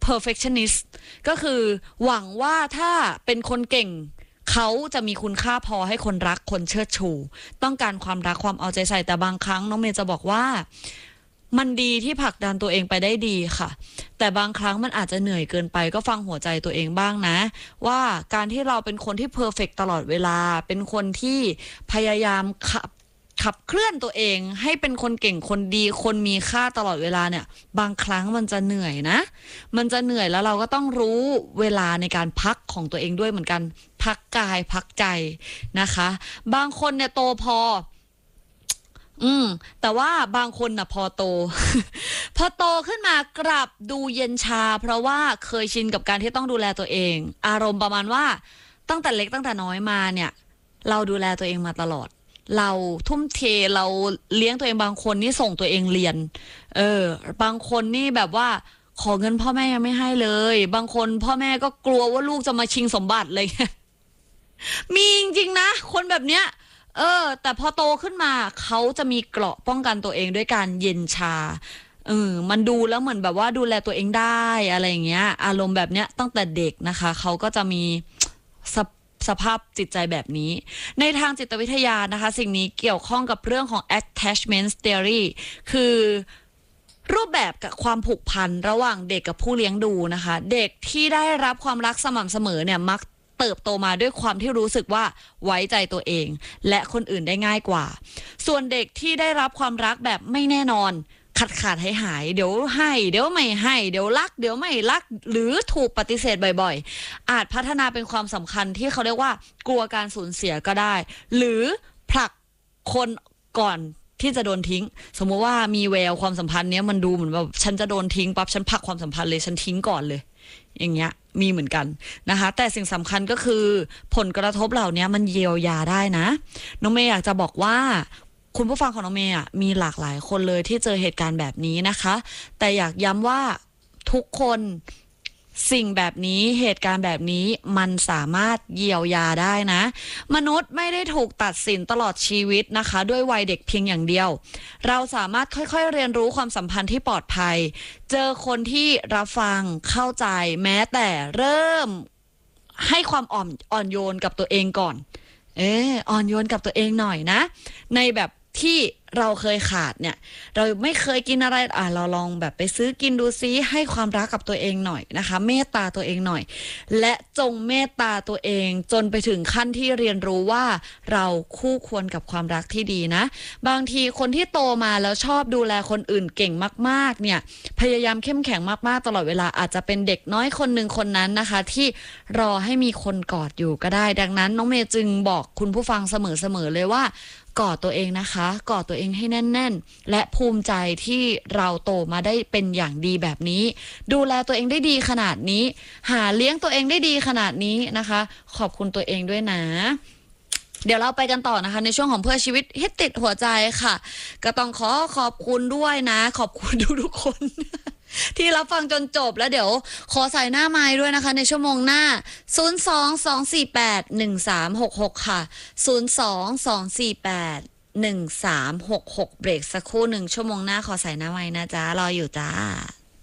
perfectionist ก็คือหวังว่าถ้าเป็นคนเก่งเขาจะมีคุณค่าพอให้คนรักคนเชิดชูต้องการความรักความเอาใจใส่แต่บางครั้งน้องเมย์จะบอกว่ามันดีที่ผลักดันตัวเองไปได้ดีค่ะแต่บางครั้งมันอาจจะเหนื่อยเกินไปก็ฟังหัวใจตัวเองบ้างนะว่าการที่เราเป็นคนที่เพอร์เฟกต์ตลอดเวลาเป็นคนที่พยายามขับเคลื่อนตัวเองให้เป็นคนเก่งคนดีคนมีค่าตลอดเวลาเนี่ยบางครั้งมันจะเหนื่อยนะมันจะเหนื่อยแล้วเราก็ต้องรู้เวลาในการพักของตัวเองด้วยเหมือนกันพักกายพักใจนะคะบางคนเนี่ยโตพอแต่ว่าบางคนน่ะพอโต พอโตขึ้นมากลับดูเย็นชาเพราะว่าเคยชินกับการที่ต้องดูแลตัวเองอารมณ์ประมาณว่าตั้งแต่เล็กตั้งแต่น้อยมาเนี่ยเราดูแลตัวเองมาตลอดเราทุ่มเทเราเลี้ยงตัวเองบางคนนี่ส่งตัวเองเรียนบางคนนี่แบบว่าขอเงินพ่อแม่ยังไม่ให้เลยบางคนพ่อแม่ก็กลัวว่าลูกจะมาชิงสมบัติเลย มีจริงๆนะคนแบบเนี้ยแต่พอโตขึ้นมาเขาจะมีเกราะป้องกันตัวเองด้วยการเย็นชามันดูแล้วเหมือนแบบว่าดูแลตัวเองได้อะไรอย่างเงี้ยอารมณ์แบบเนี้ยตั้งแต่เด็กนะคะเขาก็จะมีสภาพจิตใจแบบนี้ในทางจิตวิทยานะคะสิ่งนี้เกี่ยวข้องกับเรื่องของ attachment theory คือรูปแบบกับความผูกพันระหว่างเด็กกับผู้เลี้ยงดูนะคะเด็กที่ได้รับความรักสม่ำเสมอเนี่ยมักเติบโตมาด้วยความที่รู้สึกว่าไว้ใจตัวเองและคนอื่นได้ง่ายกว่าส่วนเด็กที่ได้รับความรักแบบไม่แน่นอนขาดหายเดี๋ยวให้เดี๋ยวไม่ให้เดี๋ยวรักเดี๋ยวไม่รักหรือถูกปฏิเสธบ่อยๆอาจพัฒนาเป็นความสำคัญที่เขาเรียกว่ากลัวการสูญเสียก็ได้หรือผลักคนก่อนที่จะโดนทิ้งสมมติว่ามีแววความสัมพันธ์เนี้ยมันดูเหมือนแบบฉันจะโดนทิ้งปั๊บฉันผลักความสัมพันธ์เลยฉันทิ้งก่อนเลยอย่างเงี้ยมีเหมือนกันนะคะแต่สิ่งสำคัญก็คือผลกระทบเหล่านี้มันเยียวยาได้นะน้องเมย์อยากจะบอกว่าคุณผู้ฟังของน้องเมย์มีหลากหลายคนเลยที่เจอเหตุการณ์แบบนี้นะคะแต่อยากย้ำว่าทุกคนสิ่งแบบนี้เหตุการณ์แบบนี้มันสามารถเยียวยาได้นะมนุษย์ไม่ได้ถูกตัดสินตลอดชีวิตนะคะด้วยวัยเด็กเพียงอย่างเดียวเราสามารถค่อยๆเรียนรู้ความสัมพันธ์ที่ปลอดภัยเจอคนที่รับฟังเข้าใจแม้แต่เริ่มให้ความอ่อนโยนกับตัวเองก่อนอ่อนโยนกับตัวเองหน่อยนะในแบบที่เราเคยขาดเนี่ยเราไม่เคยกินอะไรเราลองแบบไปซื้อกินดูซิให้ความรักกับตัวเองหน่อยนะคะเมตตาตัวเองหน่อยและจงเมตตาตัวเองจนไปถึงขั้นที่เรียนรู้ว่าเราคู่ควรกับความรักที่ดีนะบางทีคนที่โตมาแล้วชอบดูแลคนอื่นเก่งมากๆเนี่ยพยายามเข้มแข็งมากๆตลอดเวลาอาจจะเป็นเด็กน้อยคนหนึ่งคนนั้นนะคะที่รอให้มีคนกอดอยู่ก็ได้ดังนั้นน้องเมย์จึงบอกคุณผู้ฟังเสมอเลยว่ากอดตัวเองนะคะกอดตัวเองให้แน่นๆและภูมิใจที่เราโตมาได้เป็นอย่างดีแบบนี้ดูแลตัวเองได้ดีขนาดนี้หาเลี้ยงตัวเองได้ดีขนาดนี้นะคะขอบคุณตัวเองด้วยนะเดี๋ยวเราไปกันต่อนะคะในช่วงของเพื่อชีวิตฮิตติดหัวใจค่ะก็ต้องขอบคุณด้วยนะขอบคุณทุกคน ที่รับฟังจนจบแล้วเดี๋ยวขอใส่หน้าไมค์ด้วยนะคะในชั่วโมงหน้า022481366ค่ะ022481366เบรกสักครู่หนึ่งชั่วโมงหน้าขอใส่หน้าไมค์นะจ๊ะรออยู่จ้า